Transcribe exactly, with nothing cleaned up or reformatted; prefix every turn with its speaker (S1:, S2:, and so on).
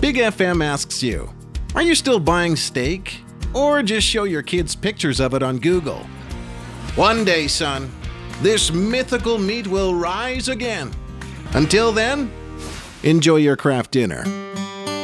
S1: Big F M asks you, are you still buying steak? Or just show your kids pictures of it on Google? One day, son, this mythical meat will rise again. Until then, enjoy your craft dinner.